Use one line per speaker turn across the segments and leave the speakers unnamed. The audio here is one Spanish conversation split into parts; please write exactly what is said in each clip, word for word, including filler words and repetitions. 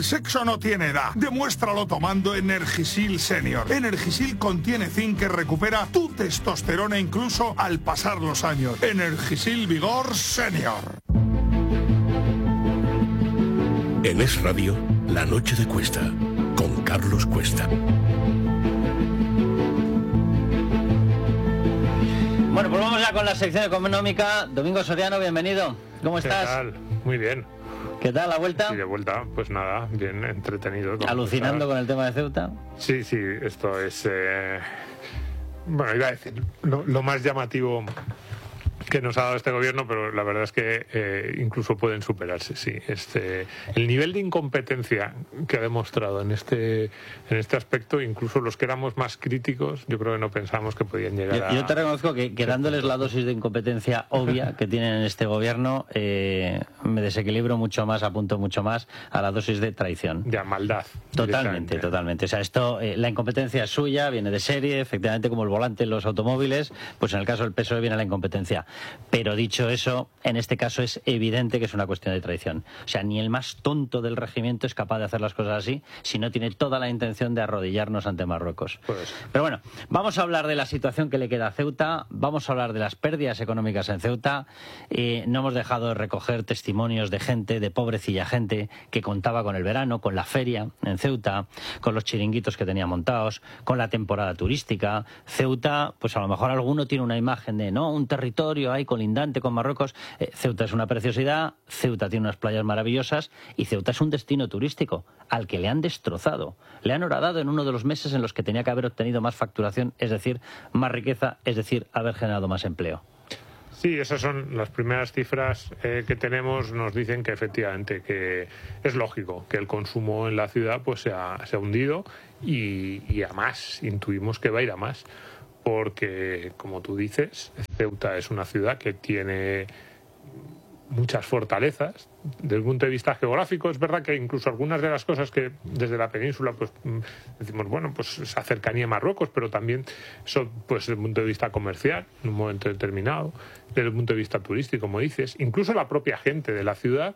El sexo no tiene edad. Demuéstralo tomando Energisil Senior. Energisil contiene zinc que recupera tu testosterona incluso al pasar los años. Energisil Vigor Senior.
En Es Radio, La Noche de Cuesta, con Carlos Cuesta.
Bueno, pues vamos ya con la sección económica. Domingo Soriano, bienvenido. ¿Cómo estás?
¿Qué tal? Muy bien.
¿Qué tal la vuelta?
Sí, de vuelta, pues nada, bien entretenido.
¿Alucinando con el tema de Ceuta?
Sí, sí, esto es... Eh... Bueno, iba a decir, lo, lo más llamativo que nos ha dado este gobierno, pero la verdad es que eh, incluso pueden superarse, sí. Este, el nivel de incompetencia que ha demostrado en este en este aspecto, incluso los que éramos más críticos, yo creo que no pensábamos que podían llegar
yo,
a...
Yo te reconozco que, que dándoles la dosis de incompetencia obvia que tienen en este gobierno, eh, me desequilibro mucho más, apunto mucho más a la dosis de traición.
De maldad.
Totalmente, totalmente. O sea, esto, eh, la incompetencia es suya, viene de serie, efectivamente, como el volante en los automóviles, pues en el caso del P S O E viene la incompetencia. Pero dicho eso, en este caso es evidente que es una cuestión de traición. O sea, ni el más tonto del regimiento es capaz de hacer las cosas así si no tiene toda la intención de arrodillarnos ante Marruecos.
Pues.
Pero bueno, vamos a hablar de la situación que le queda a Ceuta, vamos a hablar de las pérdidas económicas en Ceuta. Eh, no hemos dejado de recoger testimonios de gente, de pobrecilla gente, que contaba con el verano, con la feria en Ceuta, con los chiringuitos que tenía montados, con la temporada turística. Ceuta, pues a lo mejor alguno tiene una imagen de, ¿no?, un territorio ahí colindante con Marruecos. Eh, Ceuta es una preciosidad, Ceuta tiene unas playas maravillosas y Ceuta es un destino turístico al que le han destrozado. Le han horadado en uno de los meses en los que tenía que haber obtenido más facturación, es decir, más riqueza, es decir, haber generado más empleo.
Sí, esas son las primeras cifras eh, que tenemos, nos dicen que efectivamente que es lógico que el consumo en la ciudad pues se ha, se ha hundido y, y a más, intuimos que va a ir a más, porque como tú dices, Ceuta es una ciudad que tiene muchas fortalezas desde el punto de vista geográfico. Es verdad que incluso algunas de las cosas que desde la península pues decimos, bueno, pues esa cercanía a Marruecos, pero también eso pues desde el punto de vista comercial en un momento determinado, desde el punto de vista turístico, como dices, incluso la propia gente de la ciudad,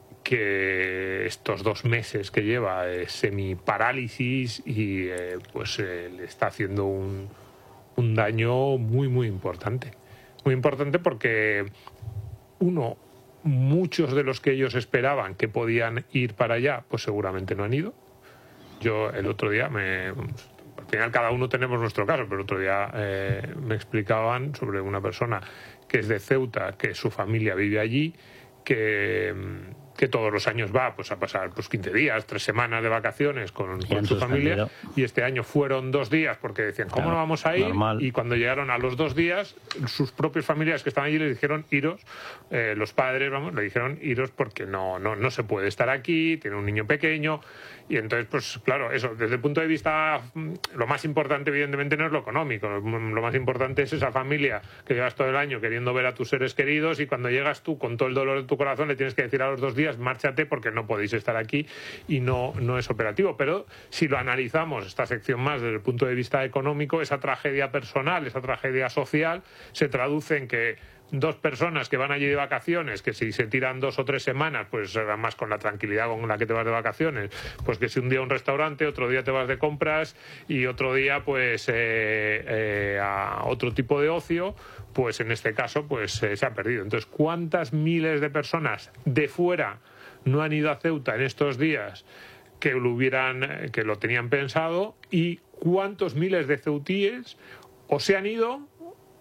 que estos dos meses que lleva eh, semi-parálisis y eh, pues eh, le está haciendo un, un daño muy muy importante. Muy importante porque uno, muchos de los que ellos esperaban que podían ir para allá, pues seguramente no han ido. Yo el otro día, me, al final cada uno tenemos nuestro caso, pero el otro día eh, me explicaban sobre una persona que es de Ceuta, que su familia vive allí, que, que todos los años va pues a pasar pues quince días, tres semanas de vacaciones con, con su familia, y este año fueron dos días porque decían, ¿cómo claro, no vamos a ir?
Normal.
Y cuando llegaron a los dos días, sus propios familiares que estaban allí les dijeron, iros, eh, los padres, vamos, le dijeron, iros porque no, no, no se puede estar aquí, tiene un niño pequeño. Y entonces, pues claro, eso, desde el punto de vista, lo más importante evidentemente no es lo económico, lo más importante es esa familia que llevas todo el año queriendo ver a tus seres queridos y cuando llegas tú con todo el dolor de tu corazón le tienes que decir a los dos días, márchate porque no podéis estar aquí y no, no es operativo. Pero si lo analizamos, esta sección más desde el punto de vista económico, esa tragedia personal, esa tragedia social, se traduce en que dos personas que van allí de vacaciones, que si se tiran dos o tres semanas, pues además con la tranquilidad con la que te vas de vacaciones, pues que si un día a un restaurante, otro día te vas de compras y otro día pues eh, eh, a otro tipo de ocio, pues en este caso pues eh, se ha perdido. Entonces, ¿cuántas miles de personas de fuera no han ido a Ceuta en estos días que lo hubieran, que lo tenían pensado, y cuántos miles de ceutíes o se han ido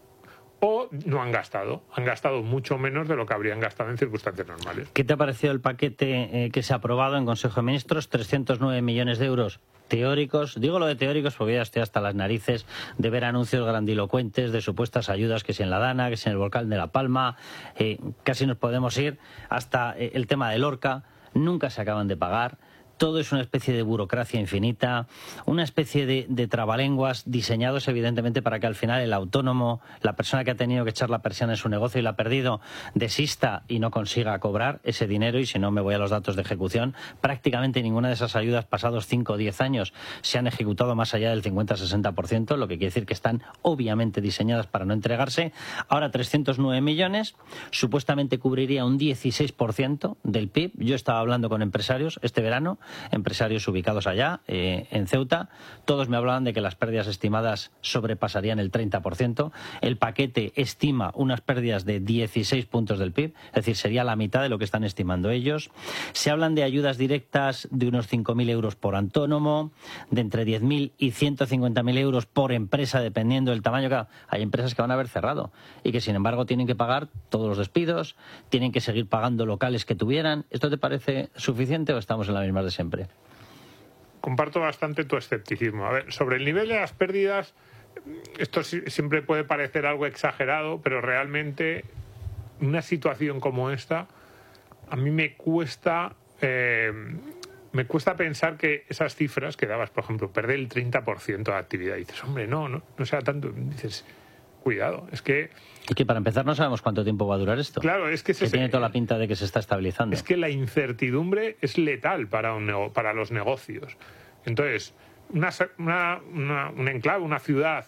o no han gastado, han gastado mucho menos de lo que habrían gastado en circunstancias normales?
¿Qué te ha parecido el paquete eh, que se ha aprobado en Consejo de Ministros? trescientos nueve millones de euros teóricos. Digo lo de teóricos porque ya estoy hasta las narices de ver anuncios grandilocuentes de supuestas ayudas, que si en la Dana, que si en el volcán de La Palma. Eh, casi nos podemos ir hasta eh, el tema de Lorca. Nunca se acaban de pagar. Todo es una especie de burocracia infinita, una especie de, de trabalenguas diseñados evidentemente para que al final el autónomo, la persona que ha tenido que echar la persiana en su negocio y la ha perdido, desista y no consiga cobrar ese dinero. Y si no me voy a los datos de ejecución, prácticamente ninguna de esas ayudas pasados cinco o diez años se han ejecutado más allá del cincuenta a sesenta por ciento, lo que quiere decir que están obviamente diseñadas para no entregarse. Ahora trescientos nueve millones, supuestamente cubriría un dieciséis por ciento del P I B. Yo estaba hablando con empresarios este verano empresarios ubicados allá, eh, en Ceuta. Todos me hablaban de que las pérdidas estimadas sobrepasarían el treinta por ciento. El paquete estima unas pérdidas de dieciséis puntos del P I B, es decir, sería la mitad de lo que están estimando ellos. Se hablan de ayudas directas de unos cinco mil euros por autónomo, de entre diez mil y ciento cincuenta mil euros por empresa, dependiendo del tamaño. Claro, hay empresas que van a haber cerrado y que, sin embargo, tienen que pagar todos los despidos, tienen que seguir pagando locales que tuvieran. ¿Esto te parece suficiente o estamos en la misma de siempre?
Comparto bastante tu escepticismo. A ver, sobre el nivel de las pérdidas, esto siempre puede parecer algo exagerado, pero realmente una situación como esta, a mí me cuesta... Eh, Me cuesta pensar que esas cifras que dabas, por ejemplo, perder el treinta por ciento de actividad, y dices, hombre, no, no, no sea tanto. Dices, cuidado, es que...
Y que para empezar no sabemos cuánto tiempo va a durar esto.
Claro, es que...
que
se,
tiene toda la pinta de que se está estabilizando.
Es que la incertidumbre es letal para, un, para los negocios. Entonces, una, una, una, un enclave, una ciudad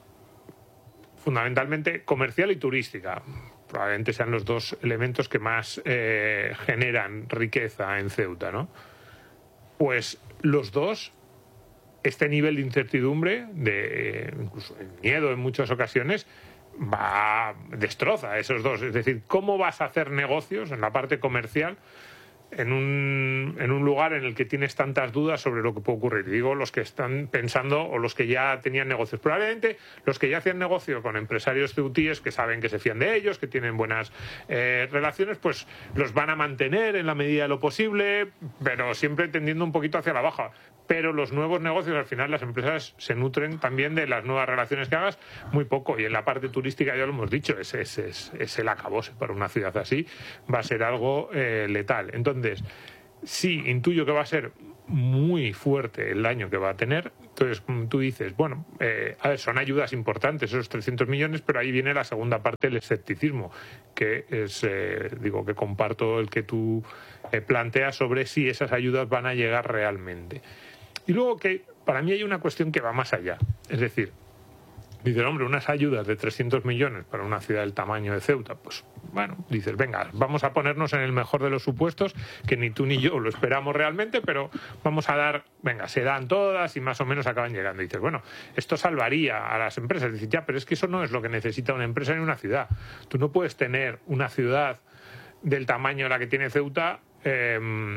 fundamentalmente comercial y turística, probablemente sean los dos elementos que más eh, generan riqueza en Ceuta, ¿no? Pues los dos, este nivel de incertidumbre, de incluso el miedo en muchas ocasiones, va destroza a esos dos. Es decir, ¿cómo vas a hacer negocios en la parte comercial en un, en un lugar en el que tienes tantas dudas sobre lo que puede ocurrir? Digo, los que están pensando o los que ya tenían negocios. Probablemente los que ya hacían negocio con empresarios ceutíes que saben que se fían de ellos, que tienen buenas eh, relaciones, pues los van a mantener en la medida de lo posible, pero siempre tendiendo un poquito hacia la baja. Pero los nuevos negocios, al final, las empresas se nutren también de las nuevas relaciones que hagas muy poco. Y en la parte turística, ya lo hemos dicho, es, es, es, es el acabose para una ciudad así. Va a ser algo eh, letal. Entonces, sí, intuyo que va a ser muy fuerte el daño que va a tener. Entonces, tú dices, bueno, eh, a ver, son ayudas importantes, esos trescientos millones, pero ahí viene la segunda parte del escepticismo, que es, eh, digo, que comparto el que tú eh, planteas sobre si esas ayudas van a llegar realmente. Y luego que para mí hay una cuestión que va más allá. Es decir, dices, hombre, unas ayudas de trescientos millones para una ciudad del tamaño de Ceuta, pues bueno, dices, venga, vamos a ponernos en el mejor de los supuestos, que ni tú ni yo lo esperamos realmente, pero vamos a dar, venga, se dan todas y más o menos acaban llegando. Y dices, bueno, esto salvaría a las empresas. Dices, ya, pero es que eso no es lo que necesita una empresa ni una ciudad. Tú no puedes tener una ciudad del tamaño de la que tiene Ceuta eh,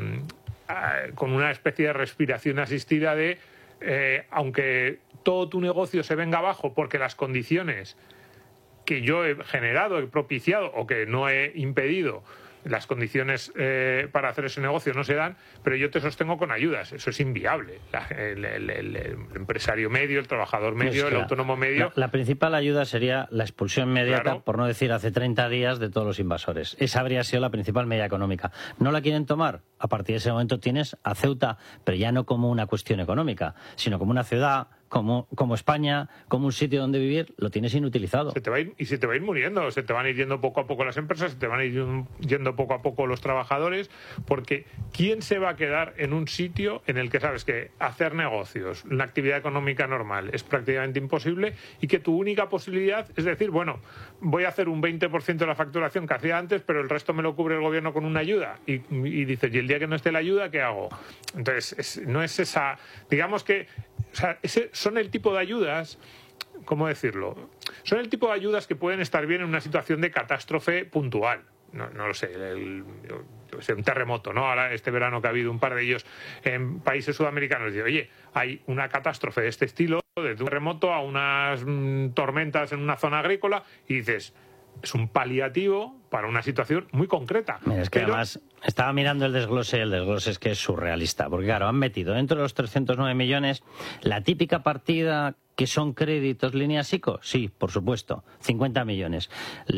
con una especie de respiración asistida de, eh, aunque todo tu negocio se venga abajo porque las condiciones que yo he generado, he propiciado o que no he impedido, las condiciones eh, para hacer ese negocio no se dan, pero yo te sostengo con ayudas. Eso es inviable. La, el, el, el, el empresario medio, el trabajador medio, pues, el autónomo medio...
La, la principal ayuda sería la expulsión inmediata, claro, por no decir hace treinta días, de todos los invasores. Esa habría sido la principal medida económica. ¿No la quieren tomar? A partir de ese momento tienes a Ceuta, pero ya no como una cuestión económica, sino como una ciudad... Como, como España, como un sitio donde vivir, lo tienes inutilizado.
Se te va a ir, y se te va a ir muriendo, se te van a ir yendo poco a poco las empresas, se te van a ir yendo poco a poco los trabajadores, porque ¿quién se va a quedar en un sitio en el que sabes que hacer negocios, una actividad económica normal, es prácticamente imposible y que tu única posibilidad es decir, bueno, voy a hacer un veinte por ciento de la facturación que hacía antes, pero el resto me lo cubre el gobierno con una ayuda? Y, y dices, ¿y el día que no esté la ayuda, qué hago? Entonces, es, no es esa... Digamos que o sea, ese, son el tipo de ayudas, ¿cómo decirlo? Son el tipo de ayudas que pueden estar bien en una situación de catástrofe puntual. No, no lo sé, el, el, un terremoto, ¿no? Ahora, este verano que ha habido un par de ellos en países sudamericanos, dice, oye, hay una catástrofe de este estilo, desde un terremoto a unas mmm, tormentas en una zona agrícola, y dices... Es un paliativo para una situación muy concreta.
Mira, es que
pero...
además estaba mirando el desglose, el desglose es que es surrealista, porque claro, han metido dentro de los trescientos nueve millones la típica partida que son créditos línea ICO, sí, por supuesto, cincuenta millones.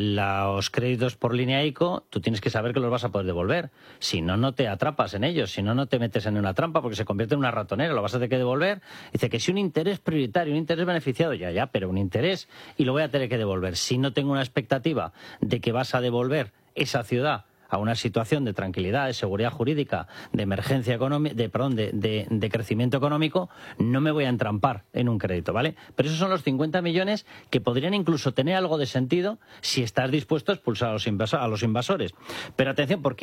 Los créditos por línea ICO, tú tienes que saber que los vas a poder devolver, si no, no te atrapas en ellos, si no, no te metes en una trampa porque se convierte en una ratonera, lo vas a tener que devolver. Dice que si un interés prioritario, un interés beneficiado, ya, ya, pero un interés y lo voy a tener que devolver. Si no tengo una expectativa de que vas a devolver esa ciudad a una situación de tranquilidad, de seguridad jurídica, de emergencia económica, de, perdón, de, de, de crecimiento económico, no me voy a entrampar en un crédito, ¿vale? Pero esos son los cincuenta millones que podrían incluso tener algo de sentido si estás dispuesto a expulsar a los, invasores, a los invasores. Pero atención, porque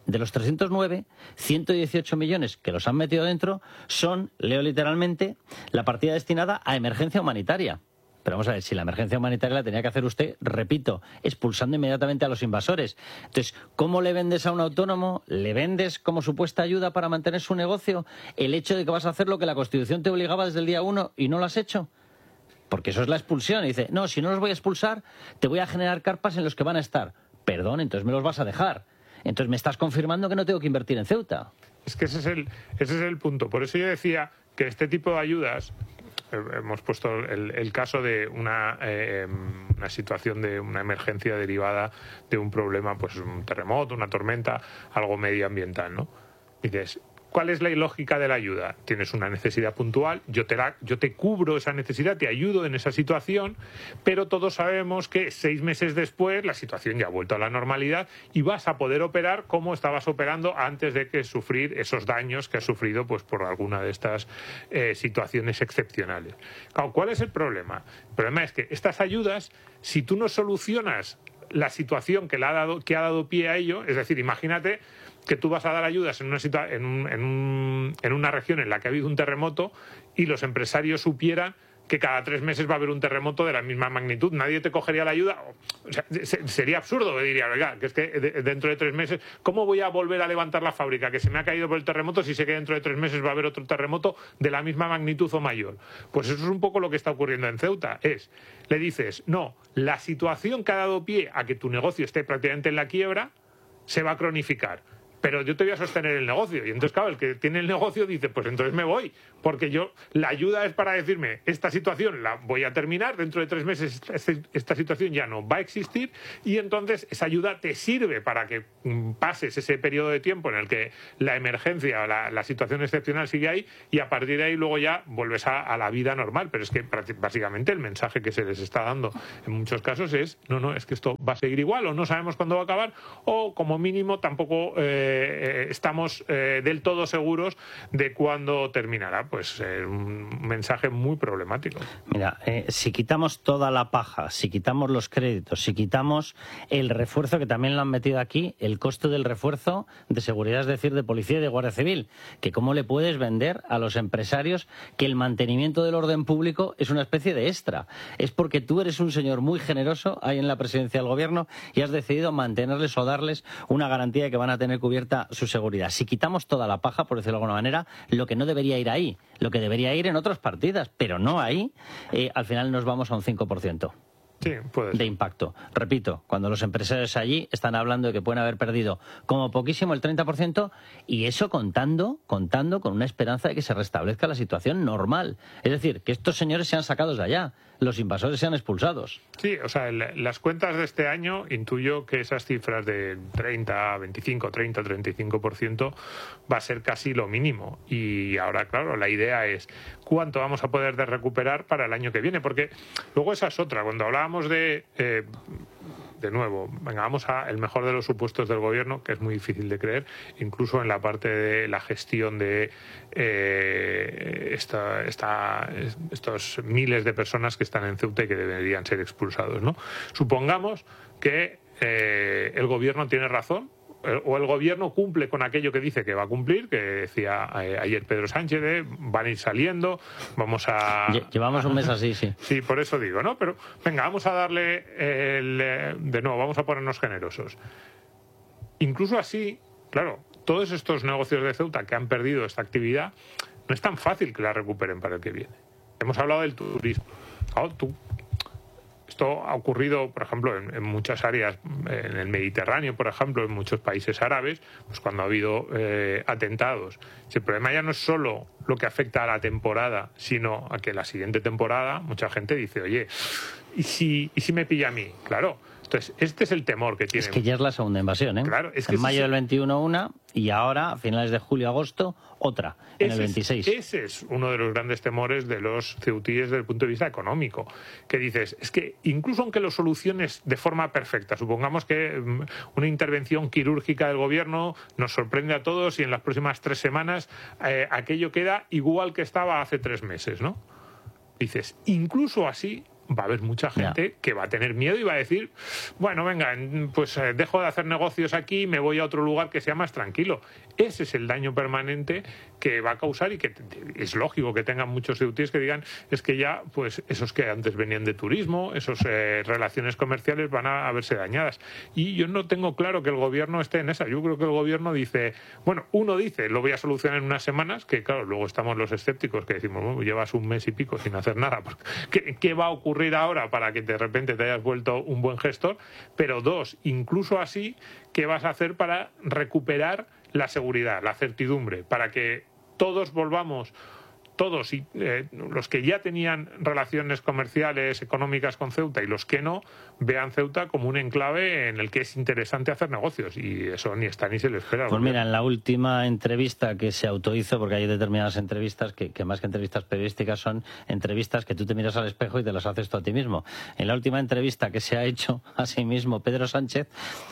de los trescientos nueve, ciento dieciocho millones que los han metido dentro son, leo literalmente, la partida destinada a emergencia humanitaria. Pero vamos a ver, si la emergencia humanitaria la tenía que hacer usted, repito, expulsando inmediatamente a los invasores. Entonces, ¿cómo le vendes a un autónomo? ¿Le vendes como supuesta ayuda para mantener su negocio el hecho de que vas a hacer lo que la Constitución te obligaba desde el día uno y no lo has hecho? Porque eso es la expulsión. Y dice, no, si no los voy a expulsar, te voy a generar carpas en los que van a estar. Perdón, entonces me los vas a dejar. Entonces me estás confirmando que no tengo que invertir en Ceuta.
Es que ese es el, ese es el punto. Por eso yo decía que este tipo de ayudas, eh, hemos puesto el, el caso de una, eh, una situación de una emergencia derivada de un problema, pues un terremoto, una tormenta, algo medioambiental, ¿no? Y dices, ¿cuál es la lógica de la ayuda? Tienes una necesidad puntual, yo te, la, yo te cubro esa necesidad, te ayudo en esa situación, pero todos sabemos que seis meses después la situación ya ha vuelto a la normalidad y vas a poder operar como estabas operando antes de que sufrir esos daños que has sufrido pues por alguna de estas eh, situaciones excepcionales. Claro, ¿cuál es el problema? El problema es que estas ayudas, si tú no solucionas la situación que, le ha dado, que ha dado pie a ello, es decir, imagínate que tú vas a dar ayudas en una, situa- en, un, en, un, en una región en la que ha habido un terremoto y los empresarios supieran que cada tres meses va a haber un terremoto de la misma magnitud. Nadie te cogería la ayuda. O sea, sería absurdo, diría, oiga, que es que dentro de tres meses, ¿cómo voy a volver a levantar la fábrica que se me ha caído por el terremoto si sé que dentro de tres meses va a haber otro terremoto de la misma magnitud o mayor? Pues eso es un poco lo que está ocurriendo en Ceuta. Es, le dices, no, la situación que ha dado pie a que tu negocio esté prácticamente en la quiebra se va a cronificar. Pero yo te voy a sostener el negocio. Y entonces, claro, el que tiene el negocio dice, pues entonces me voy. Porque yo, la ayuda es para decirme, esta situación la voy a terminar, dentro de tres meses esta situación ya no va a existir, y entonces esa ayuda te sirve para que pases ese periodo de tiempo en el que la emergencia, la, la situación excepcional sigue ahí, y a partir de ahí luego ya vuelves a, a la vida normal. Pero es que básicamente el mensaje que se les está dando en muchos casos es, no, no, es que esto va a seguir igual, o no sabemos cuándo va a acabar, o como mínimo tampoco... Eh, Eh, estamos eh, del todo seguros de cuándo terminará. Pues eh, un mensaje muy problemático.
Mira, eh, si quitamos toda la paja, si quitamos los créditos, si quitamos el refuerzo, que también lo han metido aquí, el coste del refuerzo de seguridad, es decir, de policía y de guardia civil, que cómo le puedes vender a los empresarios que el mantenimiento del orden público es una especie de extra. Es porque tú eres un señor muy generoso ahí en la presidencia del gobierno y has decidido mantenerles o darles una garantía de que van a tener cubierta su seguridad. Si quitamos toda la paja, por decirlo de alguna manera, lo que no debería ir ahí, lo que debería ir en otras partidas, pero no ahí, eh, al final nos vamos a un cinco por ciento.
Sí, puede ser.
De impacto. Repito, cuando los empresarios allí están hablando de que pueden haber perdido como poquísimo el treinta por ciento, y eso contando, contando con una esperanza de que se restablezca la situación normal. Es decir, que estos señores sean sacados de allá, los invasores sean expulsados.
Sí, o sea, el, las cuentas de este año intuyo que esas cifras de treinta, veinticinco, treinta, treinta y cinco por ciento va a ser casi lo mínimo. Y ahora, claro, la idea es cuánto vamos a poder de recuperar para el año que viene, porque luego esa es otra. Cuando hablábamos de... Eh, de nuevo, venga, vamos a el mejor de los supuestos del gobierno, que es muy difícil de creer, incluso en la parte de la gestión de eh, esta, esta, estos miles de personas que están en Ceuta y que deberían ser expulsados, ¿no? Supongamos que eh, el gobierno tiene razón, o el gobierno cumple con aquello que dice que va a cumplir, que decía eh, ayer Pedro Sánchez, de van a ir saliendo, vamos a...
Llevamos un mes así, sí.
Sí, por eso digo, ¿no? Pero venga, vamos a darle el... De nuevo, vamos a ponernos generosos. Incluso así, claro, todos estos negocios de Ceuta que han perdido esta actividad, no es tan fácil que la recuperen para el que viene. Hemos hablado del turismo. Claro, tú... Esto ha ocurrido, por ejemplo, en, en muchas áreas, en el Mediterráneo, por ejemplo, en muchos países árabes, pues cuando ha habido eh, atentados. Si el problema ya no es solo lo que afecta a la temporada, sino a que la siguiente temporada mucha gente dice, oye, ¿y si, y si me pilla a mí? Claro. Entonces, este es el temor que tiene.
Es que ya es la segunda invasión, ¿eh?
Claro, es que
en mayo
es...
del veintiuno una y ahora, a finales de julio, agosto, otra, en
ese
el veintiséis.
Es, ese es uno de los grandes temores de los ceutíes desde el punto de vista económico. Que dices, es que incluso aunque lo soluciones de forma perfecta, supongamos que um, una intervención quirúrgica del gobierno nos sorprende a todos y en las próximas tres semanas eh, aquello queda igual que estaba hace tres meses, ¿no? Dices, incluso así va a haber mucha gente
Ya.
que va a tener miedo y va a decir, bueno, venga, pues eh, dejo de hacer negocios aquí y me voy a otro lugar que sea más tranquilo. Ese es el daño permanente que va a causar y que es lógico que tengan muchos ceutíes que digan, es que ya, pues esos que antes venían de turismo, esas eh, relaciones comerciales van a, a verse dañadas. Y yo no tengo claro que el gobierno esté en esa. Yo creo que el gobierno dice, bueno, uno dice, lo voy a solucionar en unas semanas, que claro, luego estamos los escépticos que decimos, bueno, llevas un mes y pico sin hacer nada. ¿Qué, qué va a ocurrir ahora para que de repente te hayas vuelto un buen gestor? Pero dos, incluso así, ¿qué vas a hacer para recuperar la seguridad, la certidumbre, para que todos volvamos, todos y eh, los que ya tenían relaciones comerciales, económicas con Ceuta y los que no, vean Ceuta como un enclave en el que es interesante hacer negocios? Y eso ni está ni se le espera.
Pues mira, en la última entrevista que se autohizo, porque hay determinadas entrevistas que, que más que entrevistas periodísticas son entrevistas que tú te miras al espejo y te las haces tú a ti mismo. En la última entrevista que se ha hecho a sí mismo Pedro Sánchez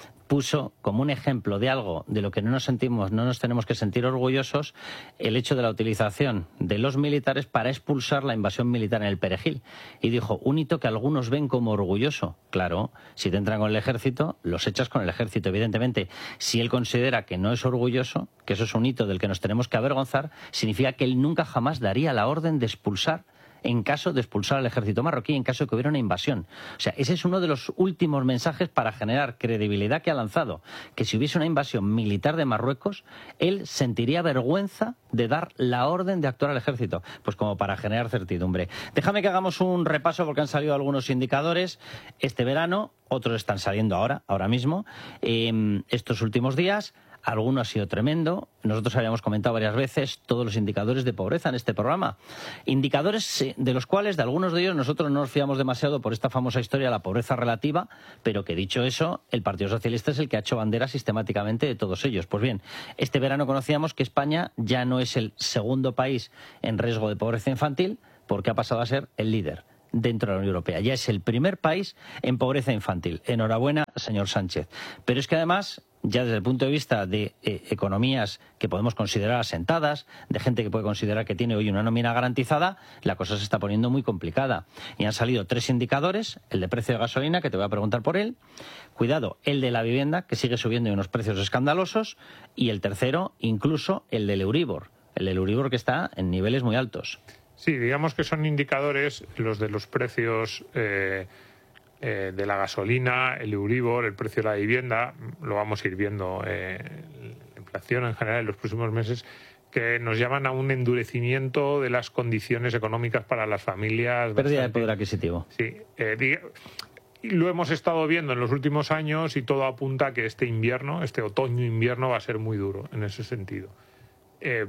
puso como un ejemplo de algo de lo que no nos sentimos, no nos tenemos que sentir orgullosos, el hecho de la utilización de los militares para expulsar la invasión militar en el Perejil. Y dijo, un hito que algunos ven como orgulloso. Claro, si te entran con el ejército, los echas con el ejército, evidentemente. Si él considera que no es orgulloso, que eso es un hito del que nos tenemos que avergonzar, significa que él nunca jamás daría la orden de expulsar en caso de expulsar al ejército marroquí, en caso de que hubiera una invasión. O sea, ese es uno de los últimos mensajes para generar credibilidad que ha lanzado, que si hubiese una invasión militar de Marruecos, él sentiría vergüenza de dar la orden de actuar al ejército, pues como para generar certidumbre. Déjame que hagamos un repaso porque han salido algunos indicadores este verano, otros están saliendo ahora, ahora mismo, eh, estos últimos días. Alguno ha sido tremendo. Nosotros habíamos comentado varias veces todos los indicadores de pobreza en este programa. Indicadores de los cuales, de algunos de ellos, nosotros no nos fiamos demasiado por esta famosa historia de la pobreza relativa, pero que dicho eso, el Partido Socialista es el que ha hecho bandera sistemáticamente de todos ellos. Pues bien, este verano conocíamos que España ya no es el segundo país en riesgo de pobreza infantil, porque ha pasado a ser el líder dentro de la Unión Europea. Ya es el primer país en pobreza infantil. Enhorabuena, señor Sánchez. Pero es que además, ya desde el punto de vista de eh, economías que podemos considerar asentadas, de gente que puede considerar que tiene hoy una nómina garantizada, la cosa se está poniendo muy complicada. Y han salido tres indicadores: el de precio de gasolina, que te voy a preguntar por él, cuidado, el de la vivienda, que sigue subiendo en unos precios escandalosos, y el tercero, incluso el del Euribor, el del Euribor que está en niveles muy altos.
Sí, digamos que son indicadores los de los precios eh, eh, de la gasolina, el Euribor, el precio de la vivienda, lo vamos a ir viendo, eh, la inflación en general en los próximos meses, que nos llaman a un endurecimiento de las condiciones económicas para las familias.
Pérdida
bastante,
de poder adquisitivo.
Sí, eh, diga, y lo hemos estado viendo en los últimos años y todo apunta a que este invierno, este otoño-invierno va a ser muy duro en ese sentido. Eh,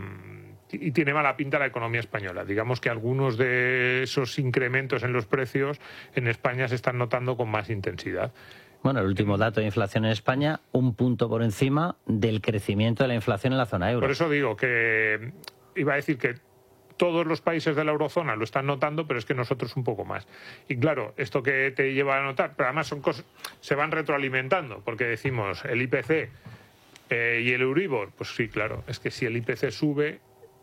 y tiene mala pinta la economía española. Digamos que algunos de esos incrementos en los precios en España se están notando con más intensidad.
Bueno, el último dato de inflación en España, un punto por encima del crecimiento de la inflación en la zona euro.
Por eso digo que iba a decir que todos los países de la eurozona lo están notando, pero es que nosotros un poco más. Y claro, esto que te lleva a notar, pero además son cosas, se van retroalimentando, porque decimos el I P C eh, y el Euribor, pues sí, claro, es que si el I P C sube,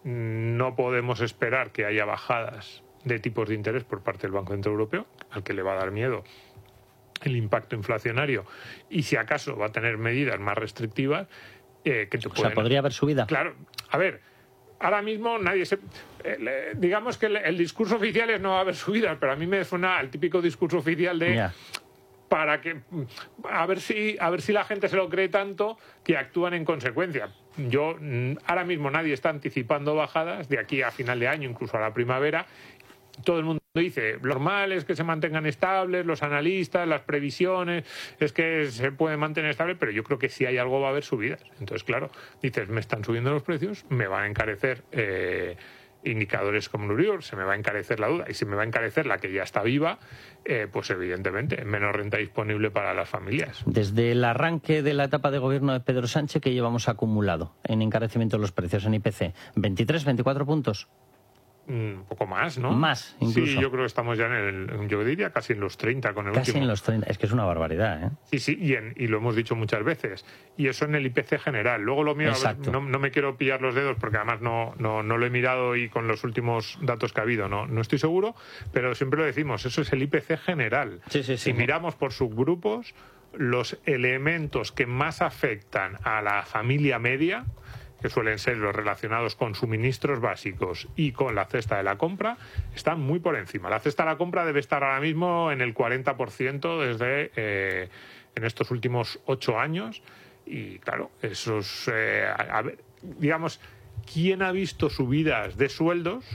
no podemos esperar que haya bajadas de tipos de interés por parte del Banco Central Europeo, al que le va a dar miedo el impacto inflacionario, y si acaso va a tener medidas más restrictivas eh, que te pueden...
O sea, ¿podría haber subida?
Claro, a ver, ahora mismo nadie se... Eh, digamos que el, el discurso oficial es no va a haber subidas, pero a mí me suena el típico discurso oficial de...
Yeah.
para que a ver si a ver si la gente se lo cree tanto que actúan en consecuencia. Yo ahora mismo nadie está anticipando bajadas de aquí a final de año, incluso a la primavera. Todo el mundo dice, lo normal es que se mantengan estables, los analistas, las previsiones, es que se puede mantener estable, pero yo creo que si hay algo va a haber subidas. Entonces, claro, dices, me están subiendo los precios, me van a encarecer eh, indicadores como el Euribor, se me va a encarecer la duda, y si me va a encarecer la que ya está viva, eh, pues evidentemente menos renta disponible para las familias.
Desde el arranque de la etapa de gobierno de Pedro Sánchez, ¿qué llevamos acumulado en encarecimiento de los precios en I P C? ¿veintitrés, veinticuatro puntos?
Un poco más, ¿no?
Más, incluso.
Sí, yo creo que estamos ya en el, yo diría casi en los treinta con el
Casi
último.
en los treinta, es que es una barbaridad, ¿eh?
Sí, sí, y, en, y lo hemos dicho muchas veces. Y eso en el I P C general. Luego lo mío,
Exacto.
no, no me quiero pillar los dedos porque además no, no, no lo he mirado y con los últimos datos que ha habido no, no estoy seguro, pero siempre lo decimos, eso es el I P C general.
Sí, sí, sí.
Si miramos por subgrupos, los elementos que más afectan a la familia media, que suelen ser los relacionados con suministros básicos y con la cesta de la compra, están muy por encima. La cesta de la compra debe estar ahora mismo en el cuarenta por ciento desde eh, en estos últimos ocho años. Y claro, esos, eh, a, a ver, digamos, ¿quién ha visto subidas de sueldos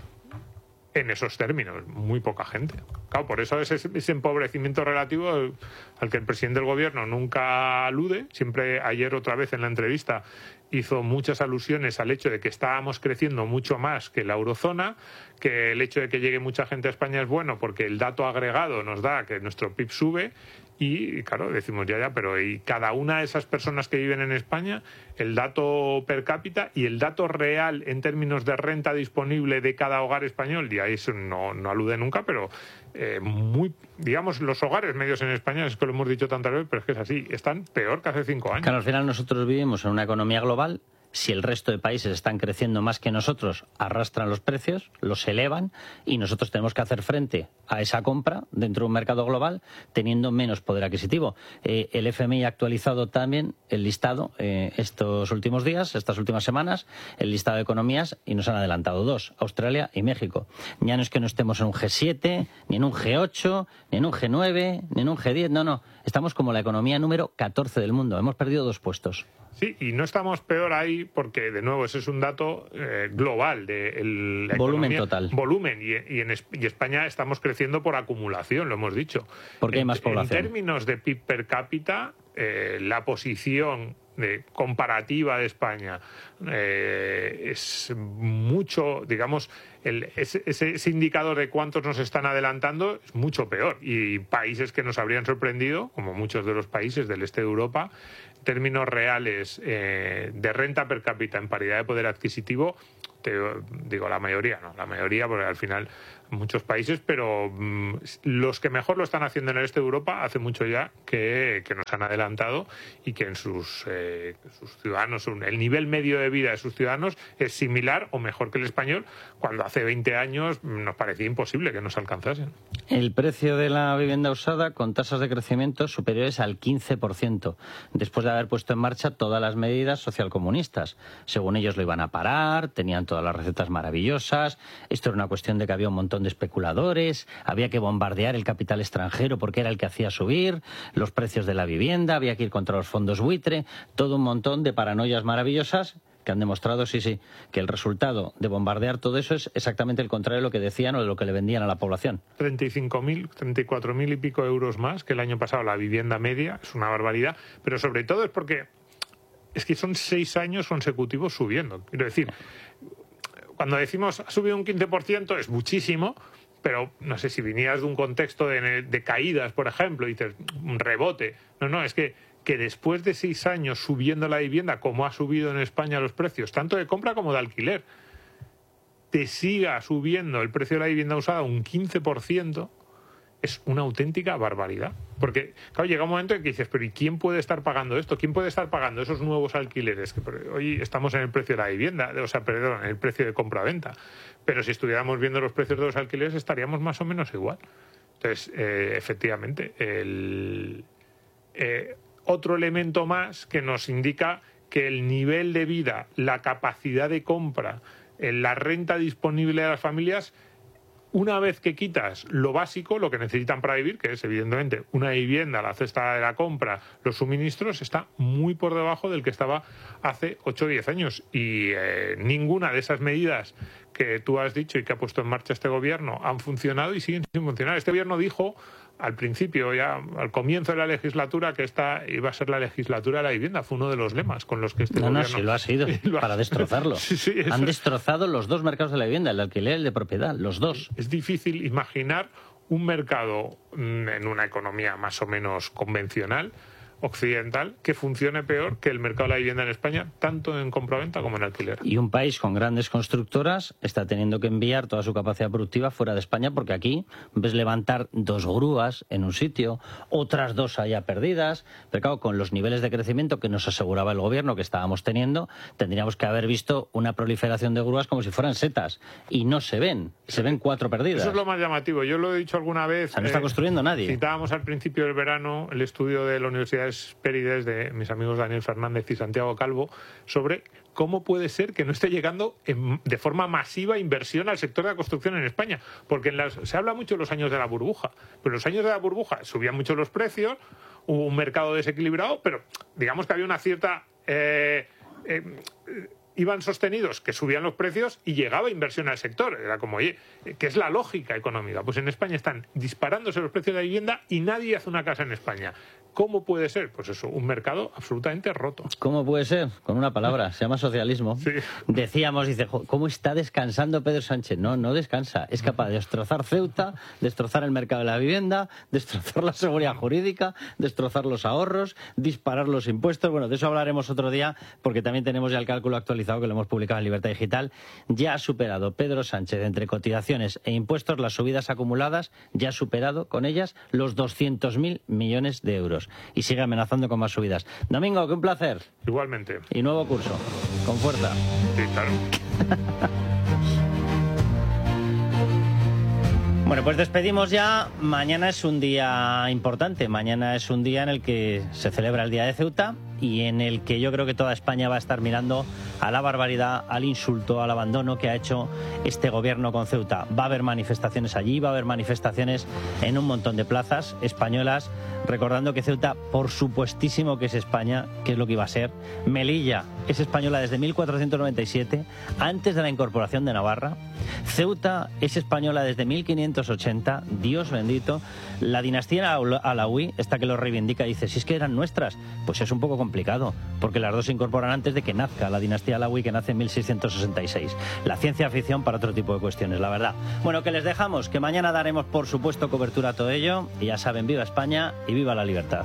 en esos términos? Muy poca gente. Claro, por eso ese, ese empobrecimiento relativo al, al que el presidente del gobierno nunca alude. Siempre, ayer otra vez en la entrevista, hizo muchas alusiones al hecho de que estábamos creciendo mucho más que la eurozona, que el hecho de que llegue mucha gente a España es bueno porque el dato agregado nos da que nuestro P I B sube. Y claro, decimos ya, ya, pero y cada una de esas personas que viven en España, el dato per cápita y el dato real en términos de renta disponible de cada hogar español, y ahí eso no, no alude nunca, pero eh, muy, digamos, los hogares medios en España, es que lo hemos dicho tantas veces, pero es que es así, están peor que hace cinco años.
Claro, al final nosotros vivimos en una economía global. Si el resto de países están creciendo más que nosotros, arrastran los precios, los elevan y nosotros tenemos que hacer frente a esa compra dentro de un mercado global teniendo menos poder adquisitivo. Eh, el F M I ha actualizado también el listado eh, estos últimos días, estas últimas semanas, el listado de economías y nos han adelantado dos, Australia y México. Ya no es que no estemos en un G siete, ni en un G ocho, ni en un G nueve, ni en un G diez, no, no. Estamos como la economía número catorce del mundo. Hemos perdido dos puestos.
Sí, y no estamos peor ahí porque, de nuevo, ese es un dato eh, global de el, la
volumen
economía,
total.
Volumen, y, y en y España estamos creciendo por acumulación, lo hemos dicho.
Porque hay más
en,
población.
En términos de P I B per cápita, eh, la posición de, comparativa de España eh, es mucho, digamos, el, ese, ese indicador de cuántos nos están adelantando es mucho peor. Y países que nos habrían sorprendido, como muchos de los países del este de Europa, en términos reales eh, de renta per cápita en paridad de poder adquisitivo, te digo la mayoría, no, la mayoría, porque al final muchos países, pero mmm, los que mejor lo están haciendo en el este de Europa hace mucho ya que, que nos han adelantado y que en sus, eh, sus ciudadanos, el nivel medio de vida de sus ciudadanos es similar o mejor que el español, cuando hace veinte años nos parecía imposible que nos alcanzasen.
El precio de la vivienda usada con tasas de crecimiento superiores al quince por ciento, después de haber puesto en marcha todas las medidas socialcomunistas. Según ellos lo iban a parar, tenían todas las recetas maravillosas, esto era una cuestión de que había un montón de especuladores, había que bombardear el capital extranjero porque era el que hacía subir los precios de la vivienda, había que ir contra los fondos buitre, todo un montón de paranoias maravillosas que han demostrado, sí, sí, que el resultado de bombardear todo eso es exactamente el contrario de lo que decían o de lo que le vendían a la población.
treinta y cinco mil, treinta y cuatro mil y pico euros más que el año pasado la vivienda media, es una barbaridad, pero sobre todo es porque es que son seis años consecutivos subiendo. Quiero decir, cuando decimos ha subido un quince por ciento es muchísimo, pero no sé si vinieras de un contexto de, de caídas, por ejemplo, y te, un rebote. No, no, es que, que después de seis años subiendo la vivienda, como ha subido en España los precios, tanto de compra como de alquiler, te siga subiendo el precio de la vivienda usada un quince por ciento, es una auténtica barbaridad. Porque, claro, llega un momento en que dices, pero ¿y quién puede estar pagando esto? ¿Quién puede estar pagando esos nuevos alquileres? Que hoy estamos en el precio de la vivienda, o sea, perdón, en el precio de compra-venta. Pero si estuviéramos viendo los precios de los alquileres estaríamos más o menos igual. Entonces, eh, efectivamente, el, eh, otro elemento más que nos indica que el nivel de vida, la capacidad de compra, eh, la renta disponible de las familias, una vez que quitas lo básico, lo que necesitan para vivir, que es evidentemente una vivienda, la cesta de la compra, los suministros, está muy por debajo del que estaba hace ocho o diez años. Y eh, ninguna de esas medidas que tú has dicho y que ha puesto en marcha este gobierno han funcionado y siguen sin funcionar. Este gobierno dijo al principio, ya al comienzo de la legislatura, que esta iba a ser la legislatura de la vivienda. Fue uno de los lemas con los que este
no,
gobierno...
No, sí lo ha sido, lo para ha... destrozarlo. Sí, sí, eso... Han destrozado los dos mercados de la vivienda, el de alquiler y el de propiedad, los dos.
Es difícil imaginar un mercado en una economía más o menos convencional, occidental que funcione peor que el mercado de la vivienda en España, tanto en compraventa como en alquiler.
Y un país con grandes constructoras está teniendo que enviar toda su capacidad productiva fuera de España, porque aquí ves levantar dos grúas en un sitio, otras dos allá perdidas, pero claro, con los niveles de crecimiento que nos aseguraba el gobierno que estábamos teniendo, tendríamos que haber visto una proliferación de grúas como si fueran setas, y no se ven, se ven cuatro perdidas.
Eso es lo más llamativo. Yo lo he dicho alguna vez.
O sea, no está eh, construyendo nadie.
Citábamos al principio del verano el estudio de la Universidad de Hespérides de mis amigos Daniel Fernández y Santiago Calvo sobre cómo puede ser que no esté llegando en, de forma masiva inversión al sector de la construcción en España. Porque en las, se habla mucho de los años de la burbuja, pero en los años de la burbuja subían mucho los precios, hubo un mercado desequilibrado, pero digamos que había una cierta... Eh, eh, iban sostenidos, que subían los precios y llegaba inversión al sector. Era como, oye, ¿qué es la lógica económica? Pues en España están disparándose los precios de la vivienda y nadie hace una casa en España. ¿Cómo puede ser? Pues eso, un mercado absolutamente roto.
¿Cómo puede ser? Con una palabra, se llama socialismo.
Sí.
Decíamos, dice, ¿cómo está descansando Pedro Sánchez? No, no descansa. Es capaz de destrozar Ceuta, destrozar el mercado de la vivienda, destrozar la seguridad jurídica, destrozar los ahorros, disparar los impuestos. Bueno, de eso hablaremos otro día, porque también tenemos ya el cálculo actualizado que lo hemos publicado en Libertad Digital. Ya ha superado Pedro Sánchez, entre cotizaciones e impuestos, las subidas acumuladas, ya ha superado con ellas los doscientos mil millones de euros. Y sigue amenazando con más subidas. Domingo, que un placer.
Igualmente.
Y nuevo curso. Con fuerza.
Sí, claro.
Bueno, pues despedimos ya. Mañana es un día importante. Mañana es un día en el que se celebra el Día de Ceuta y en el que yo creo que toda España va a estar mirando a la barbaridad, al insulto, al abandono que ha hecho este gobierno con Ceuta. Va a haber manifestaciones allí, va a haber manifestaciones en un montón de plazas españolas, recordando que Ceuta, por supuestísimo que es España, que es lo que iba a ser. Melilla es española desde mil cuatrocientos noventa y siete, antes de la incorporación de Navarra. Ceuta es española desde mil quinientos ochenta, Dios bendito. La dinastía alauí, esta que lo reivindica, dice, si es que eran nuestras, pues es un poco complicado, porque las dos se incorporan antes de que nazca la dinastía alauí, que nace en mil seiscientos sesenta y seis. La ciencia ficción para otro tipo de cuestiones, la verdad. Bueno, que les dejamos, que mañana daremos por supuesto cobertura a todo ello, y ya saben, viva España y viva la libertad.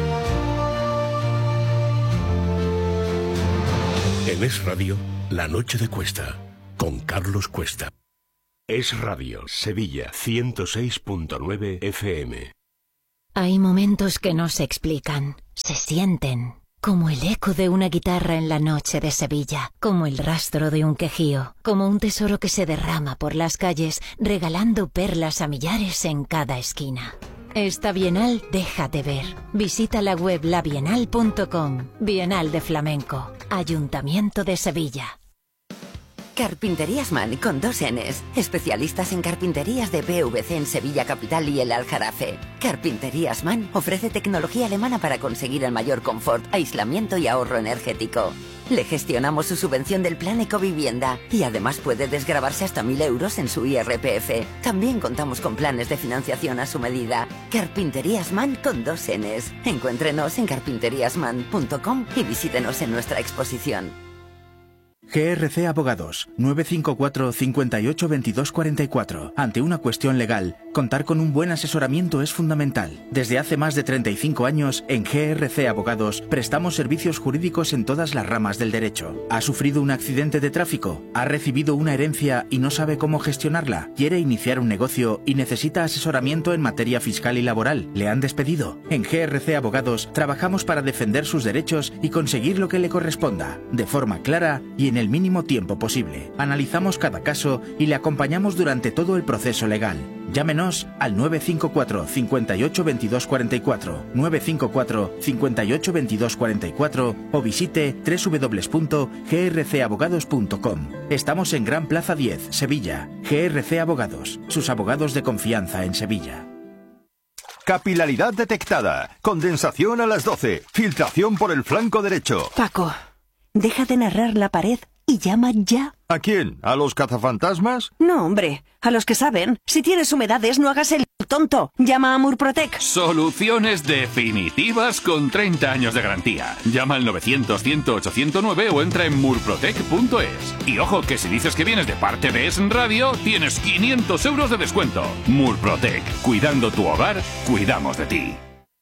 En Es Radio, La Noche de Cuesta, con Carlos Cuesta. Es Radio, Sevilla, ciento seis punto nueve F M.
Hay momentos que no se explican, se sienten. Como el eco de una guitarra en la noche de Sevilla, como el rastro de un quejío, como un tesoro que se derrama por las calles, regalando perlas a millares en cada esquina. Esta Bienal déjate ver. Visita la web la bienal punto com. Bienal de Flamenco. Ayuntamiento de Sevilla.
Carpinterías Man con dos Ns. Especialistas en carpinterías de P V C en Sevilla Capital y el Aljarafe. Carpinterías Man ofrece tecnología alemana para conseguir el mayor confort, aislamiento y ahorro energético. Le gestionamos su subvención del Plan Ecovivienda y además puede desgravarse hasta mil euros en su I R P F. También contamos con planes de financiación a su medida. Carpinterías Man con dos Ns. Encuéntrenos en carpinterías man punto com y visítenos en nuestra exposición.
G R C Abogados, nueve cinco cuatro, cinco ocho, veintidós cuarenta y cuatro. Ante una cuestión legal, contar con un buen asesoramiento es fundamental. Desde hace más de treinta y cinco años, en G R C Abogados, prestamos servicios jurídicos en todas las ramas del derecho. ¿Ha sufrido un accidente de tráfico? ¿Ha recibido una herencia y no sabe cómo gestionarla? ¿Quiere iniciar un negocio y necesita asesoramiento en materia fiscal y laboral? ¿Le han despedido? En G R C Abogados, trabajamos para defender sus derechos y conseguir lo que le corresponda, de forma clara y en el mínimo tiempo posible. Analizamos cada caso y le acompañamos durante todo el proceso legal. Llámenos al nueve cinco cuatro, cinco ocho, veintidós cuarenta y cuatro, nueve cinco cuatro, cinco ocho, veintidós cuarenta y cuatro o visite doble u doble u doble u punto g r c abogados punto com. Estamos en Gran Plaza diez, Sevilla. G R C Abogados, sus abogados de confianza en Sevilla.
Capilaridad detectada. Condensación a las doce. Filtración por el flanco derecho.
Paco, deja de narrar la pared y llama ya.
¿A quién? ¿A los cazafantasmas?
No, hombre, a los que saben. Si tienes humedades, no hagas el tonto. Llama a Murprotec.
Soluciones definitivas con treinta años de garantía. Llama al novecientos, cien, ochocientos nueve o entra en murprotec punto es. Y ojo, que si dices que vienes de parte de Es Radio, tienes quinientos euros de descuento. Murprotec. Cuidando tu hogar, cuidamos de ti.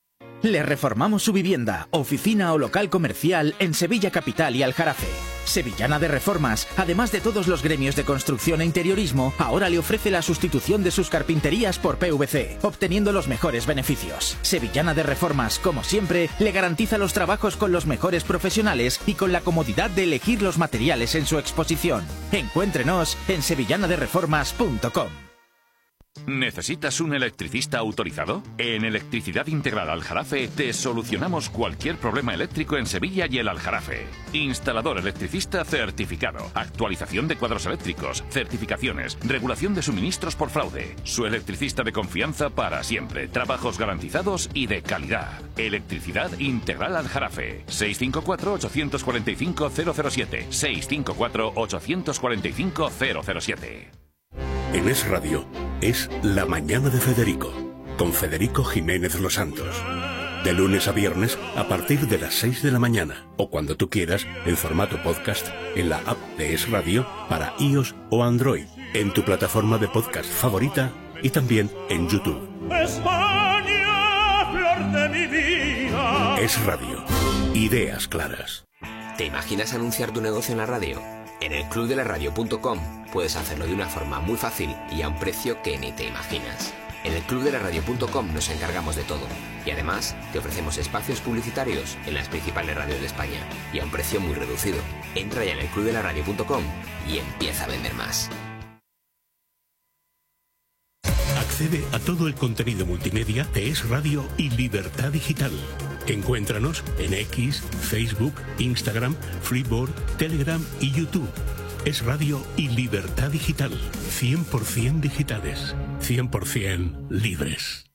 Le reformamos su vivienda, oficina o local comercial en Sevilla Capital y Aljarafe. Sevillana de Reformas, además de todos los gremios de construcción e interiorismo, ahora le ofrece la sustitución de sus carpinterías por P V C, obteniendo los mejores beneficios. Sevillana de Reformas, como siempre, le garantiza los trabajos con los mejores profesionales y con la comodidad de elegir los materiales en su exposición. Encuéntrenos en sevillana de reformas punto com.
¿Necesitas un electricista autorizado? En Electricidad Integral Aljarafe te solucionamos cualquier problema eléctrico en Sevilla y el Aljarafe. Instalador electricista certificado, actualización de cuadros eléctricos, certificaciones, regulación de suministros por fraude. Su electricista de confianza para siempre, trabajos garantizados y de calidad. Electricidad Integral Aljarafe. seis cinco cuatro, ocho cuatro cinco, cero cero siete. seis cinco cuatro, ocho cuatro cinco, cero cero siete.
En Es Radio es La Mañana de Federico, con Federico Jiménez Los Santos. De lunes a viernes a partir de las seis de la mañana o cuando tú quieras en formato podcast en la app de Es Radio para iOS o Android, en tu plataforma de podcast favorita y también en YouTube.
España, flor de mi vida.
Es Radio. Ideas claras.
¿Te imaginas anunciar tu negocio en la radio? En el club de la radio punto com puedes hacerlo de una forma muy fácil y a un precio que ni te imaginas. En el club de la radio punto com nos encargamos de todo y además te ofrecemos espacios publicitarios en las principales radios de España y a un precio muy reducido. Entra ya en el club de la radio punto com y empieza a vender más.
Accede a todo el contenido multimedia de Es Radio y Libertad Digital. Encuéntranos en X, Facebook, Instagram, Freeboard, Telegram y YouTube. Es Radio y Libertad Digital. cien por ciento digitales. cien por ciento libres.